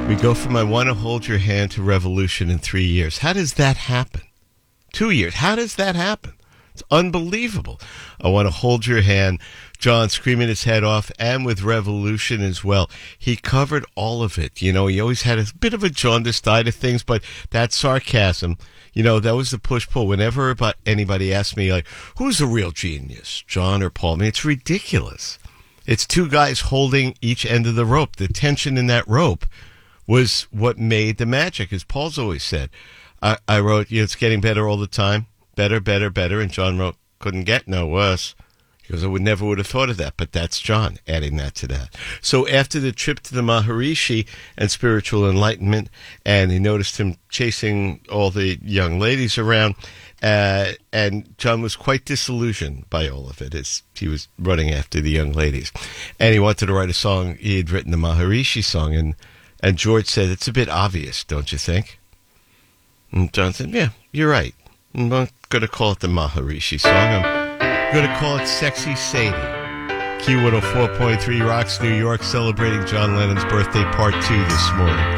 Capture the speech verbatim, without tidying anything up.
We go from I Want to Hold Your Hand to Revolution in three years. How does that happen? Two years. How does that happen? It's unbelievable. I Want to Hold Your Hand. John screaming his head off, and with Revolution as well. He covered all of it. You know, he always had a bit of a jaundiced side of things, but that sarcasm, you know, that was the push-pull. Whenever anybody asked me, like, who's the real genius, John or Paul? I mean, it's ridiculous. It's two guys holding each end of the rope. The tension in that rope was what made the magic, as Paul's always said. I, I wrote, you know, it's getting better all the time. Better, better, better. And John wrote, couldn't get no worse. Because I would never would have thought of that, but that's John adding that to that. So after the trip to the Maharishi and spiritual enlightenment, and he noticed him chasing all the young ladies around, uh, and John was quite disillusioned by all of it as he was running after the young ladies. And he wanted to write a song. He had written the Maharishi song, and, and George said, it's a bit obvious, don't you think? And John said, yeah, you're right. I'm not going to call it the Maharishi song. I'm going to call it Sexy Sadie. Q one oh four point three Rocks New York, celebrating John Lennon's birthday part two this morning.